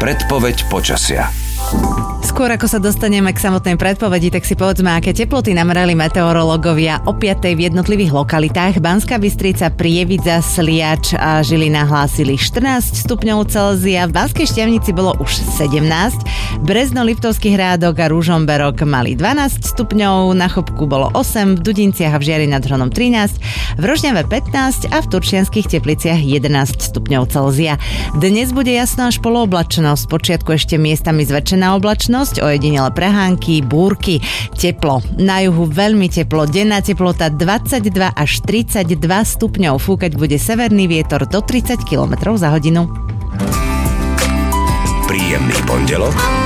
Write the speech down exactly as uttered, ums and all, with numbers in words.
Predpoveď počasia. Skôr ako sa dostaneme k samotnej predpovedi, tak si povedzme, aké teploty namerali meteorológovia o piatej v jednotlivých lokalitách. Banská Bystrica, Prievidza, Sliač a Žilina hlásili štrnásť stupňov Celzia, v Banskej Štiavnici bolo už sedemnásť, Brezno, Liptovský Hrádok a Ružomberok mali dvanásť stupňov, na Chopku bolo osem, v Dudinciach a v Žiari nad Hronom trinásť, v Rožňave pätnásť a v Turčianskych Tepliciach jedenásť stupňov Celzia. Dnes bude jasno až polooblačno, spočiatku ešte miestami zväčšená oblačnosť, ojedinele prehánky, búrky, teplo. Na juhu veľmi teplo, denná teplota dvadsaťdva až tridsaťdva stupňov, fúkať bude severný vietor do tridsať kilometrov za hodinu. Príjemný pondelok